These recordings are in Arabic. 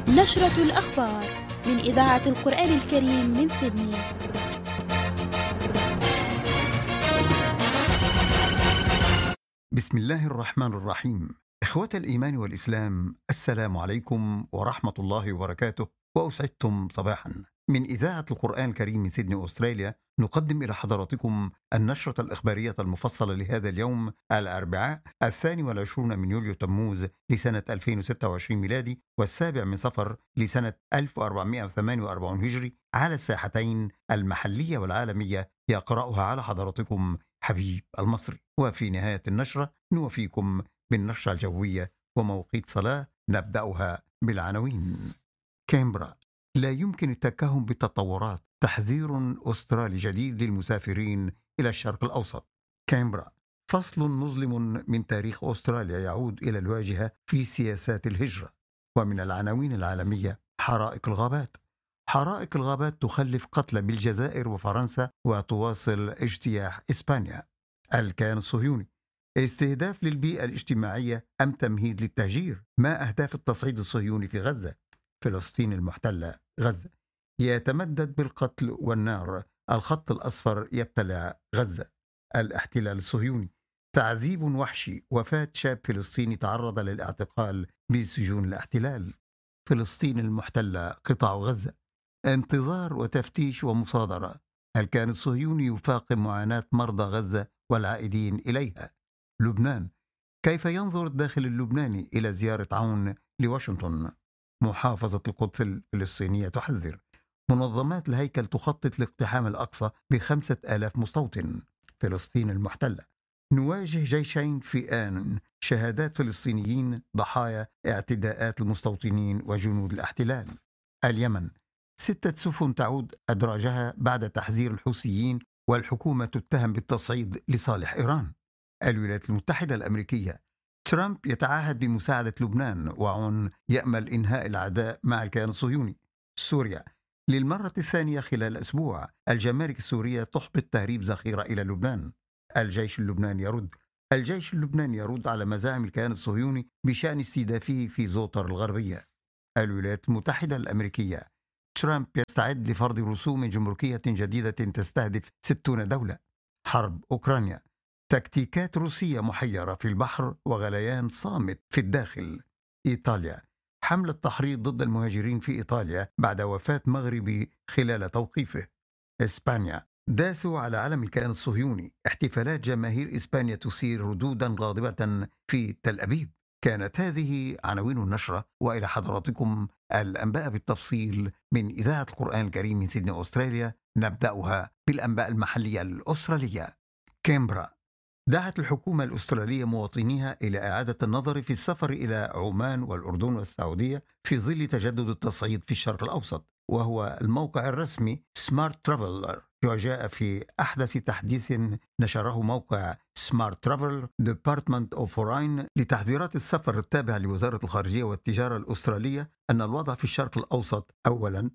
نشرة الأخبار من إذاعة القرآن الكريم من سيدني. بسم الله الرحمن الرحيم. إخوة الإيمان والإسلام، السلام عليكم ورحمة الله وبركاته، وأسعدتم صباحا. من إذاعة القرآن الكريم من سيدني أستراليا نقدم إلى حضراتكم النشرة الإخبارية المفصلة لهذا اليوم الأربعاء 22 من يوليو تموز لسنة 2026 ميلادي، والسابع من صفر لسنة 1448 هجري، على الساحتين المحلية والعالمية، يقرأها على حضراتكم حبيب المصري. وفي نهاية النشرة نوفيكم بالنشرة الجوية وموقيت صلاة، نبدأها بالعناوين. كامبرا: لا يمكن التكهن بالتطورات، تحذير أسترالي جديد للمسافرين إلى الشرق الأوسط. كامبرا: فصل مظلم من تاريخ أستراليا يعود إلى الواجهة في سياسات الهجرة. ومن العناوين العالمية: حرائق الغابات. حرائق الغابات تخلف قتلى بالجزائر وفرنسا وتواصل اجتياح إسبانيا. الكيان الصهيوني: استهداف للبيئة الاجتماعية أم تمهيد للتهجير؟ ما أهداف التصعيد الصهيوني في غزة؟ فلسطين المحتلة غزة. يتمدد بالقتل والنار، الخط الأصفر يبتلع غزة. الاحتلال الصهيوني: تعذيب وحشي، وفاة شاب فلسطيني تعرض للاعتقال بسجون الاحتلال. فلسطين المحتلة قطاع غزة. انتظار وتفتيش ومصادرة. الكيان الصهيوني يفاقم معاناة مرضى غزة والعائدين إليها. لبنان: كيف ينظر الداخل اللبناني إلى زيارة عون لواشنطن؟ محافظة القدس الفلسطينية تحذر. منظمات الهيكل تخطط لاقتحام الأقصى ب5,000 مستوطن. فلسطين المحتلة: نواجه جيشين في آن، شهادات فلسطينيين ضحايا اعتداءات المستوطنين وجنود الاحتلال. اليمن: 6 سفن تعود أدراجها بعد تحذير الحوثيين، والحكومة تتهم بالتصعيد لصالح إيران. الولايات المتحدة الأمريكية: ترامب يتعهد بمساعدة لبنان، وعون يأمل إنهاء العداء مع الكيان الصهيوني. سوريا: للمرة الثانية خلال أسبوع الجمارك السورية تحبط تهريب ذخيرة إلى لبنان. الجيش اللبناني يرد. الجيش اللبناني يرد على مزاعم الكيان الصهيوني بشأن استهدافه في زوطر الغربية. الولايات المتحدة الأمريكية: ترامب يستعد لفرض رسوم جمركية جديدة تستهدف 60 دولة. حرب أوكرانيا: تكتيكات روسية محيرة في البحر وغليان صامت في الداخل. إيطاليا: حملة تحريض ضد المهاجرين في إيطاليا بعد وفاة مغربي خلال توقيفه. إسبانيا: داسوا على علم الكيان الصهيوني، احتفالات جماهير إسبانيا تثير ردودا غاضبة في تل أبيب. كانت هذه عناوين النشرة، وإلى حضراتكم الأنباء بالتفصيل من إذاعة القرآن الكريم من سيدني أستراليا. نبدأها بالأنباء المحلية الأسترالية. كامبرا: دعت الحكومة الأسترالية مواطنيها إلى إعادة النظر في السفر إلى عمان والأردن والسعودية في ظل تجدد التصعيد في الشرق الأوسط. وهو الموقع الرسمي سمارت ترافلر، وجاء في أحدث تحديث نشره موقع سمارت ترافل ديبارتمنت أوف فورين لتحذيرات السفر التابع لوزارة الخارجية والتجارة الأسترالية أن الوضع في الشرق الأوسط أولا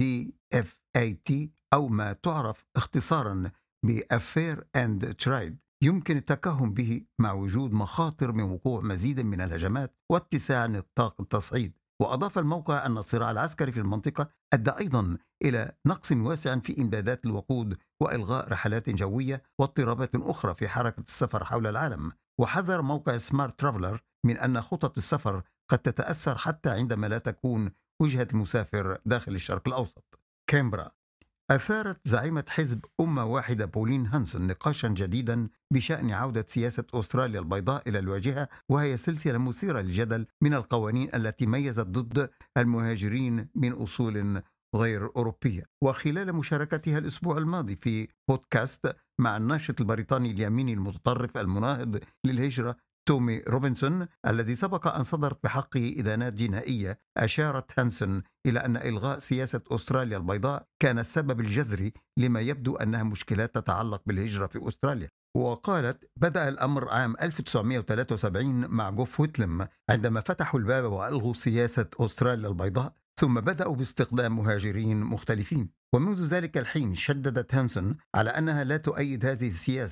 DFAT، أو ما تعرف اختصارا بأفير أند ترايد، يمكن التكهن به مع وجود مخاطر من وقوع مزيد من الهجمات واتساع نطاق التصعيد. وأضاف الموقع أن الصراع العسكري في المنطقة أدى أيضا إلى نقص واسع في إمدادات الوقود وإلغاء رحلات جوية واضطرابات أخرى في حركة السفر حول العالم. وحذر موقع سمارت ترافلر من أن خطط السفر قد تتأثر حتى عندما لا تكون وجهة المسافر داخل الشرق الأوسط. كامبرا: أثارت زعيمة حزب أمة واحدة بولين هانسون نقاشا جديدا بشأن عودة سياسة أستراليا البيضاء إلى الواجهة، وهي سلسلة مثيرة للجدل من القوانين التي ميزت ضد المهاجرين من أصول غير أوروبية. وخلال مشاركتها الأسبوع الماضي في بودكاست مع الناشط البريطاني اليميني المتطرف المناهض للهجرة تومي روبنسون الذي سبق أن صدرت بحقه إدانات جنائية، أشارت هانسون إلى أن إلغاء سياسة أستراليا البيضاء كان السبب الجذري لما يبدو أنها مشكلات تتعلق بالهجرة في أستراليا. وقالت: بدأ الأمر عام 1973 مع جوف ويتلم عندما فتحوا الباب وألغوا سياسة أستراليا البيضاء، ثم بدأوا باستخدام مهاجرين مختلفين. ومنذ ذلك الحين شددت هانسون على أنها لا تؤيد هذه السياسة،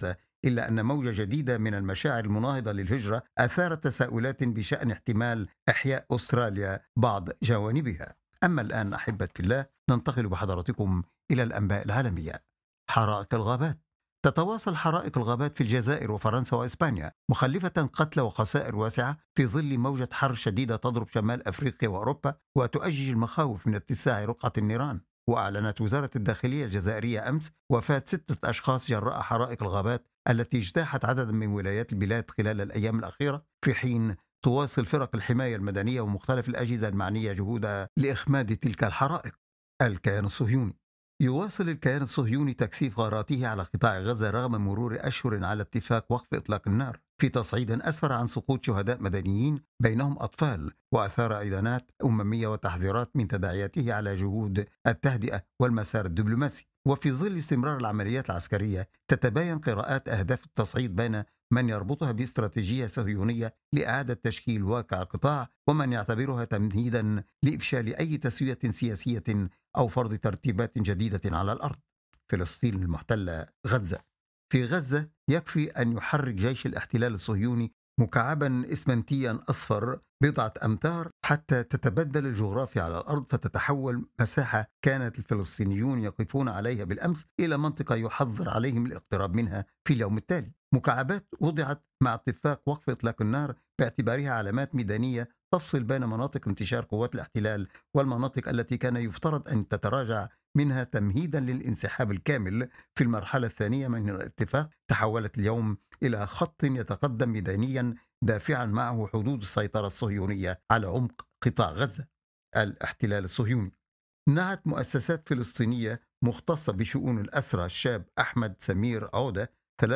إلا أن موجة جديدة من المشاعر المناهضة للهجرة أثارت تساؤلات بشأن احتمال إحياء أستراليا بعض جوانبها. أما الآن أحبة في الله، ننتقل بحضراتكم إلى الأنباء العالمية. حرائق الغابات. تتواصل حرائق الغابات في الجزائر وفرنسا وإسبانيا، مخلفة قتلى وخسائر واسعة في ظل موجة حر شديدة تضرب شمال أفريقيا وأوروبا، وتؤجج المخاوف من اتساع رقعة النيران. وأعلنت وزارة الداخلية الجزائرية أمس وفاة 6 أشخاص جراء حرائق الغابات التي اجتاحت عددا من ولايات البلاد خلال الأيام الأخيرة، في حين تواصل فرق الحماية المدنية ومختلف الأجهزة المعنية جهودها لإخماد تلك الحرائق. الكيان الصهيوني. يواصل الكيان الصهيوني تكثيف غاراته على قطاع غزة رغم مرور أشهر على اتفاق وقف إطلاق النار، في تصعيد أسفر عن سقوط شهداء مدنيين بينهم أطفال، وأثار إدانات أممية وتحذيرات من تداعياته على جهود التهدئة والمسار الدبلوماسي. وفي ظل استمرار العمليات العسكرية، تتباين قراءات أهداف التصعيد بين من يربطها باستراتيجية صهيونية لإعادة تشكيل واقع القطاع، ومن يعتبرها تمهيدا لإفشال أي تسوية سياسية أو فرض ترتيبات جديدة على الأرض. فلسطين المحتلة. غزة. في غزة يكفي أن يحرك جيش الاحتلال الصهيوني مكعبا إسمنتيا أصفر 1 أمتار حتى تتبدل الجغرافيا على الأرض، فتتحول مساحة كانت الفلسطينيون يقفون عليها بالأمس إلى منطقة يحظر عليهم الاقتراب منها في اليوم التالي. مكعبات وضعت مع اتفاق وقف إطلاق النار باعتبارها علامات ميدانية تفصل بين مناطق انتشار قوات الاحتلال والمناطق التي كان يفترض أن تتراجع منها تمهيدا للانسحاب الكامل. في المرحلة الثانية من الاتفاق تحولت اليوم إلى خط يتقدم ميدانيا دافعا معه حدود السيطرة الصهيونية على عمق قطاع غزة. الاحتلال الصهيوني. نعت مؤسسات فلسطينية مختصة بشؤون الأسرى الشاب أحمد سمير عودة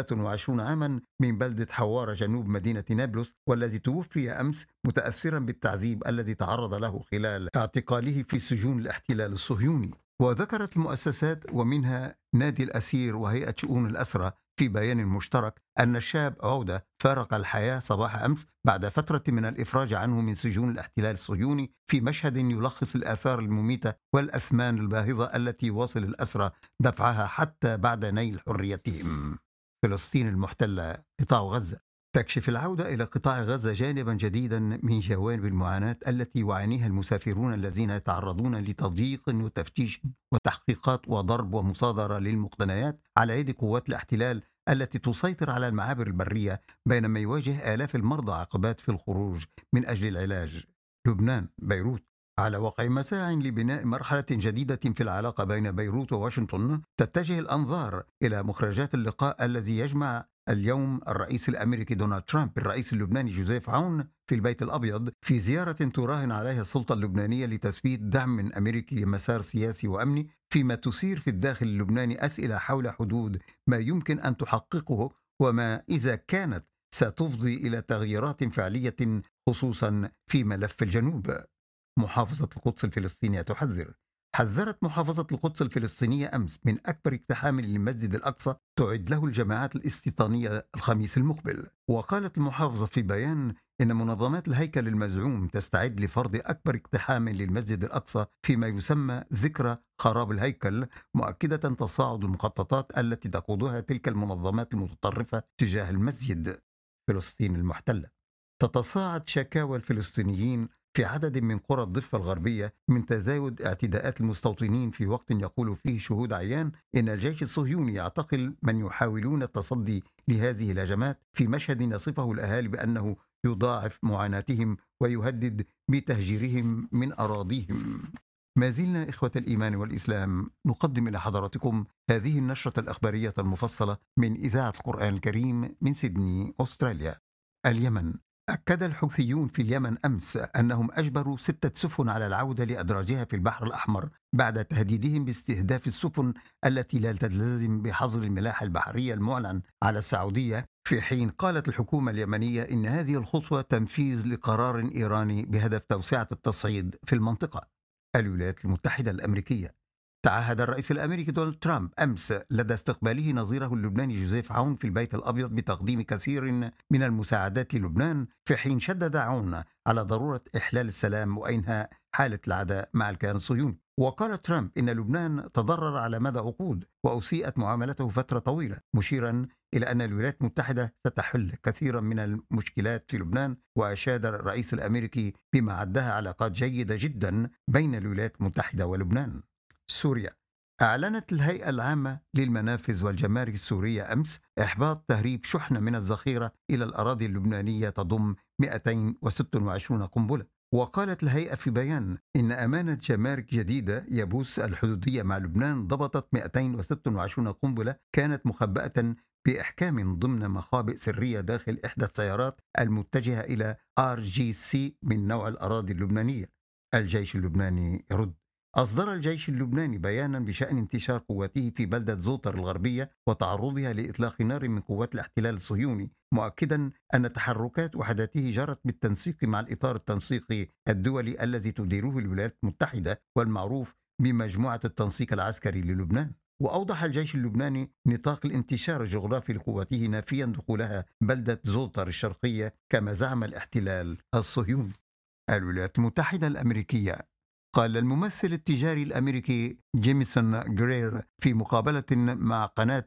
23 عاما من بلدة حوارة جنوب مدينة نابلس، والذي توفي أمس متأثرا بالتعذيب الذي تعرض له خلال اعتقاله في سجون الاحتلال الصهيوني. وذكرت المؤسسات ومنها نادي الأسير وهيئة شؤون الأسرى في بيان مشترك أن الشاب عودة فارق الحياة صباح أمس بعد فترة من الإفراج عنه من سجون الاحتلال الصهيوني، في مشهد يلخص الآثار المميتة والأثمان الباهظة التي يواصل الأسرى دفعها حتى بعد نيل حريتهم. فلسطين المحتلة. قطاع غزة. تكشف العودة إلى قطاع غزة جانبا جديدا من جوانب المعاناة التي يعانيها المسافرون الذين يتعرضون لتضييق وتفتيش وتحقيقات وضرب ومصادرة للمقتنيات على يد قوات الاحتلال التي تسيطر على المعابر البرية، بينما يواجه آلاف المرضى عقبات في الخروج من أجل العلاج. لبنان. بيروت. على وقع مساع لبناء مرحلة جديدة في العلاقة بين بيروت وواشنطن، تتجه الأنظار إلى مخرجات اللقاء الذي يجمع اليوم الرئيس الأمريكي دونالد ترامب بالرئيس اللبناني جوزيف عون في البيت الأبيض، في زيارة تراهن عليها السلطة اللبنانية لتثبيت دعم من أمريكي لمسار سياسي وأمني، فيما تثير في الداخل اللبناني أسئلة حول حدود ما يمكن أن تحققه، وما إذا كانت ستفضي إلى تغييرات فعلية خصوصا في ملف الجنوب. محافظة القدس الفلسطينية تحذر. حذرت محافظة القدس الفلسطينية أمس من أكبر اقتحام للمسجد الأقصى تعد له الجماعات الاستيطانية الخميس المقبل. وقالت المحافظة في بيان إن منظمات الهيكل المزعوم تستعد لفرض أكبر اقتحام للمسجد الأقصى فيما يسمى ذكرى خراب الهيكل، مؤكدة تصاعد المخططات التي تقودها تلك المنظمات المتطرفة تجاه المسجد. فلسطين المحتلة. تتصاعد شكاوى الفلسطينيين في عدد من قرى الضفة الغربية من تزايد اعتداءات المستوطنين، في وقت يقول فيه شهود عيان إن الجيش الصهيوني يعتقل من يحاولون التصدي لهذه الهجمات، في مشهد يصفه الأهالي بأنه يضاعف معاناتهم ويهدد بتهجيرهم من أراضيهم. ما زلنا إخوة الإيمان والإسلام نقدم إلى حضراتكم هذه النشرة الأخبارية المفصلة من إذاعة القرآن الكريم من سيدني، أستراليا. اليمن. أكد الحوثيون في اليمن أمس أنهم أجبروا 6 سفن على العودة لأدراجها في البحر الأحمر بعد تهديدهم باستهداف السفن التي لا تلتزم بحظر الملاحة البحرية المعلن على السعودية، في حين قالت الحكومة اليمنية إن هذه الخطوة تنفيذ لقرار إيراني بهدف توسعة التصعيد في المنطقة. الولايات المتحدة الأمريكية. تعهد الرئيس الأمريكي دونالد ترامب أمس لدى استقباله نظيره اللبناني جوزيف عون في البيت الأبيض بتقديم كثير من المساعدات للبنان، في حين شدد عون على ضرورة إحلال السلام وإنهاء حالة العداء مع الكيان الصهيوني. وقال ترامب إن لبنان تضرر على مدى عقود وأسيئت معاملته فترة طويلة، مشيرا إلى أن الولايات المتحدة ستحل كثيرا من المشكلات في لبنان، وأشاد الرئيس الأمريكي بما عدها علاقات جيدة جدا بين الولايات المتحدة ولبنان. سوريا. أعلنت الهيئة العامة للمنافذ والجمارك السورية أمس إحباط تهريب شحنة من الذخيرة إلى الأراضي اللبنانية تضم 226 قنبلة. وقالت الهيئة في بيان إن أمانة جمارك جديدة يبوس الحدودية مع لبنان ضبطت 226 قنبلة كانت مخبأة بإحكام ضمن مخابئ سرية داخل إحدى السيارات المتجهة إلى RGC من نوع الأراضي اللبنانية. الجيش اللبناني يرد. أصدر الجيش اللبناني بيانا بشأن انتشار قواته في بلدة زوطر الغربية وتعرضها لإطلاق نار من قوات الاحتلال الصهيوني، مؤكدا أن تحركات وحداته جرت بالتنسيق مع الإطار التنسيقي الدولي الذي تديره الولايات المتحدة والمعروف بمجموعة التنسيق العسكري للبنان. وأوضح الجيش اللبناني نطاق الانتشار الجغرافي لقواته نافيا دخولها بلدة زوطر الشرقية كما زعم الاحتلال الصهيوني. الولايات المتحدة الأمريكية. قال الممثل التجاري الأمريكي جيمسون غرير في مقابلة مع قناة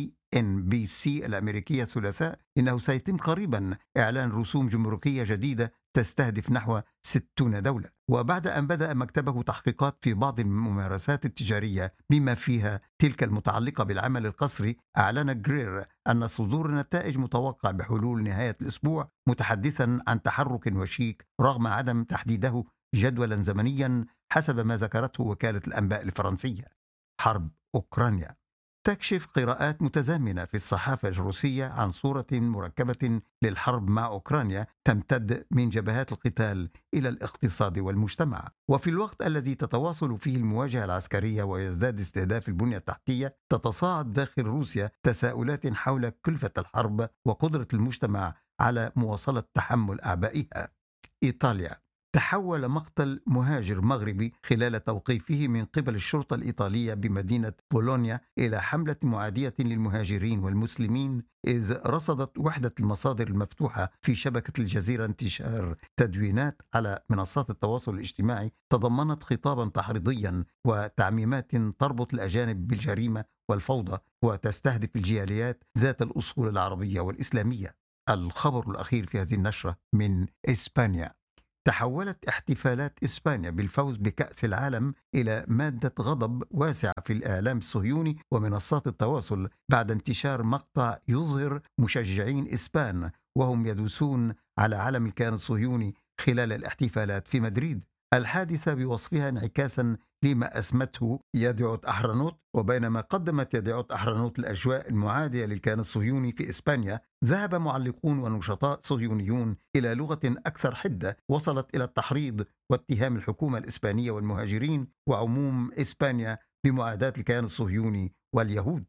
CNBC الأمريكية الثلاثاء إنه سيتم قريبا إعلان رسوم جمركية جديدة تستهدف نحو 60 دولة. وبعد أن بدأ مكتبه تحقيقات في بعض الممارسات التجارية بما فيها تلك المتعلقة بالعمل القسري، أعلن غرير أن صدور النتائج متوقع بحلول نهاية الأسبوع، متحدثا عن تحرك وشيك رغم عدم تحديده جدولا زمنيا حسب ما ذكرته وكالة الأنباء الفرنسية. حرب أوكرانيا. تكشف قراءات متزامنة في الصحافة الروسية عن صورة مركبة للحرب مع أوكرانيا تمتد من جبهات القتال إلى الاقتصاد والمجتمع. وفي الوقت الذي تتواصل فيه المواجهة العسكرية ويزداد استهداف البنية التحتية، تتصاعد داخل روسيا تساؤلات حول كلفة الحرب وقدرة المجتمع على مواصلة تحمل أعبائها. إيطاليا. تحول مقتل مهاجر مغربي خلال توقيفه من قبل الشرطة الإيطالية بمدينة بولونيا إلى حملة معادية للمهاجرين والمسلمين، إذ رصدت وحدة المصادر المفتوحة في شبكة الجزيرة انتشار تدوينات على منصات التواصل الاجتماعي تضمنت خطابا تحريضيا وتعميمات تربط الأجانب بالجريمة والفوضى وتستهدف الجاليات ذات الأصول العربية والإسلامية. الخبر الأخير في هذه النشرة من إسبانيا. تحولت احتفالات إسبانيا بالفوز بكأس العالم إلى مادة غضب واسعة في الإعلام الصهيوني ومنصات التواصل بعد انتشار مقطع يظهر مشجعين إسبان وهم يدوسون على علم الكيان الصهيوني خلال الاحتفالات في مدريد. الحادثة بوصفها انعكاسا لما أسمته يدعوت أحرنوت. وبينما قدمت يدعوت أحرنوت الأجواء المعادية للكيان الصهيوني في إسبانيا، ذهب معلقون ونشطاء صهيونيون إلى لغة أكثر حدة وصلت إلى التحريض واتهام الحكومة الإسبانية والمهاجرين وعموم إسبانيا بمعاداة الكيان الصهيوني واليهود.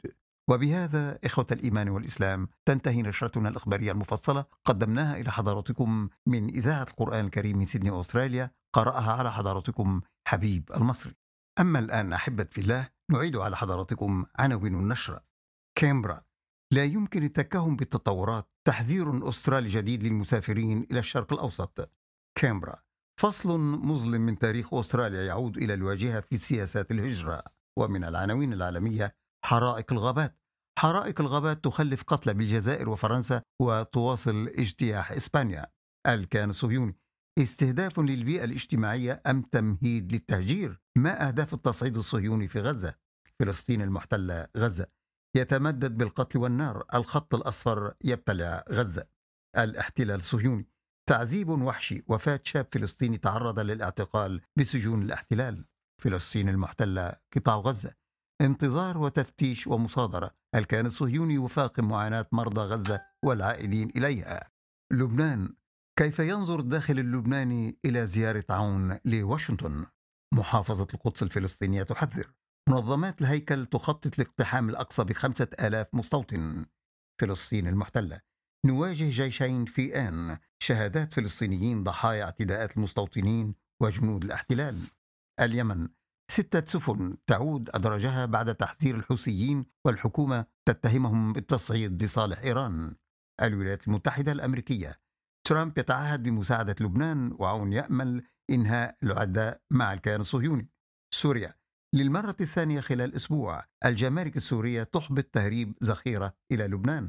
وبهذا إخوة الإيمان والإسلام تنتهي نشرتنا الإخبارية المفصلة، قدمناها إلى حضراتكم من إذاعة القرآن الكريم من سيدني أستراليا، قرأها على حضراتكم حبيب المصري. أما الآن أحبة في الله، نعيد على حضراتكم عناوين النشرة. كامبرا. لا يمكن التكهن بالتطورات، تحذير أسترالي جديد للمسافرين إلى الشرق الأوسط. كامبرا. فصل مظلم من تاريخ أستراليا يعود إلى الواجهة في سياسات الهجرة. ومن العناوين العالمية، حرائق الغابات. حرائق الغابات تخلف قتلى بالجزائر وفرنسا وتواصل اجتياح إسبانيا. الكيان الصهيوني. استهداف للبيئة الاجتماعية أم تمهيد للتهجير؟ ما أهداف التصعيد الصهيوني في غزة؟ فلسطين المحتلة غزة. يتمدد بالقتل والنار، الخط الأصفر يبتلع غزة. الاحتلال الصهيوني. تعذيب وحشي، وفاة شاب فلسطيني تعرض للاعتقال بسجون الاحتلال. فلسطين المحتلة قطاع غزة. انتظار وتفتيش ومصادرة، الكيان الصهيوني يفاقم معاناة مرضى غزة والعائدين إليها. لبنان. كيف ينظر الداخل اللبناني إلى زيارة عون لواشنطن؟ محافظة القدس الفلسطينية تحذر. منظمات الهيكل تخطط لاقتحام الأقصى ب5,000 مستوطن. فلسطين المحتلة. نواجه جيشين في آن، شهادات فلسطينيين ضحايا اعتداءات المستوطنين وجنود الاحتلال. اليمن. 6 سفن تعود أدرجها بعد تحذير الحوثيين والحكومة تتهمهم بالتصعيد لصالح إيران. الولايات المتحدة الأمريكية. ترامب يتعهد بمساعدة لبنان، وعون يأمل إنهاء العداء مع الكيان الصهيوني. سوريا. للمرة الثانية خلال أسبوع، الجمارك السورية تحبط تهريب ذخيرة إلى لبنان.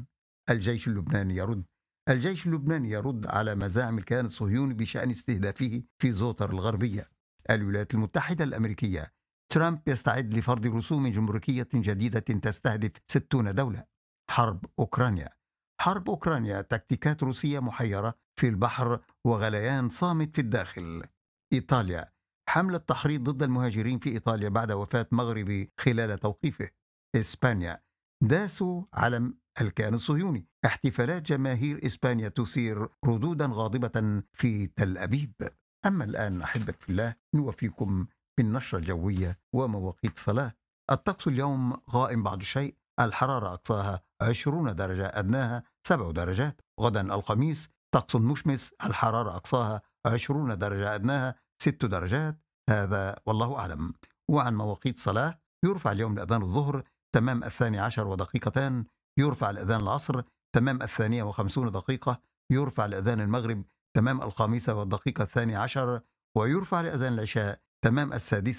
الجيش اللبناني يرد. الجيش اللبناني يرد على مزاعم الكيان الصهيوني بشأن استهدافه في زوطر الغربية. الولايات المتحدة الأمريكية، ترامب يستعد لفرض رسوم جمركية جديدة تستهدف 60 دولة. حرب أوكرانيا. حرب أوكرانيا، تكتيكات روسية محيرة في البحر وغليان صامت في الداخل. إيطاليا، حملة تحريض ضد المهاجرين في إيطاليا بعد وفاة مغربي خلال توقيفه. إسبانيا، داسوا علم الكيان الصهيوني، احتفالات جماهير إسبانيا تثير ردودا غاضبة في تل أبيب. أما الآن أحبك في الله، نوفيكم بالنشرة الجوية ومواقيت الصلاة. الطقس اليوم غائم بعض الشيء، الحرارة أقصاها 20 درجة، أدناها 7 درجات. غدا الخميس طقس مشمس، الحرارة أقصاها 20 درجة، أدناها 6 درجات. هذا والله أعلم. وعن مواقيت الصلاة، يرفع اليوم لأذان الظهر تمام 12:02، يرفع الأذان العصر تمام 2:50، يرفع الأذان المغرب تمام 5:02، ويرفع لأذان العشاء تمام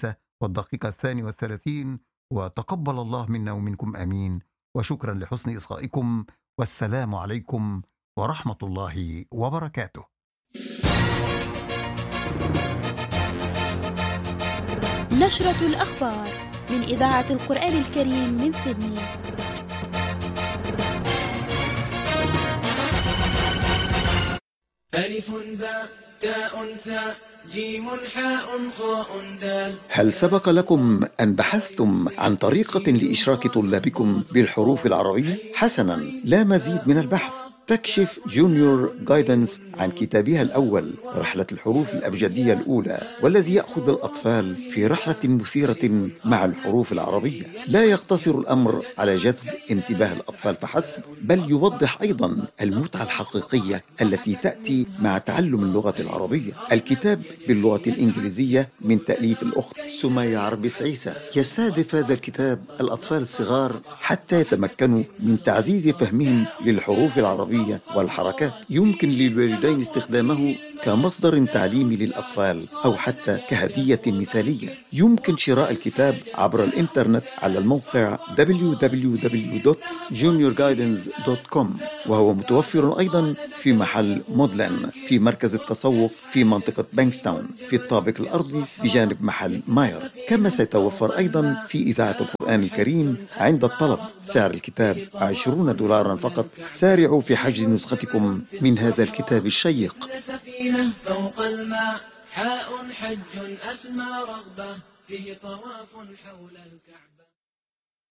6:32. وتقبل الله منا ومنكم آمين. وشكرا لحسن إصغائكم، والسلام عليكم ورحمة الله وبركاته. نشرة الأخبار من إذاعة القرآن الكريم من سيدني. ألف باء تاء ثاء جيم حاء خاء دال. هل سبق لكم أن بحثتم عن طريقة لإشراك طلابكم بالحروف العربية؟ حسناً، لا مزيد من البحث. تكشف جونيور جايدنس عن كتابها الأول رحلة الحروف الأبجدية الأولى، والذي يأخذ الأطفال في رحلة مثيرة مع الحروف العربية. لا يقتصر الأمر على جذب انتباه الأطفال فحسب، بل يوضح أيضا المتعة الحقيقية التي تأتي مع تعلم اللغة العربية. الكتاب باللغة الإنجليزية من تأليف الأخت سمية عربس عيسى. يستهدف هذا الكتاب الأطفال الصغار حتى يتمكنوا من تعزيز فهمهم للحروف العربية والحركات. يمكن للوالدين استخدامه كمصدر تعليمي للأطفال أو حتى كهدية مثالية. يمكن شراء الكتاب عبر الإنترنت على الموقع www.juniorguidance.com، وهو متوفر أيضا في محل مودلان في مركز التسوق في منطقة بانكستاون في الطابق الأرضي بجانب محل ماير. كما سيتوفر أيضا في إذاعة القرآن الكريم عند الطلب. سعر الكتاب 20 دولارا فقط. سارعوا في حجز نسختكم من هذا الكتاب الشيق. فوق الماء حاء حج أسمى رغبة فيه طواف حول الكعبة.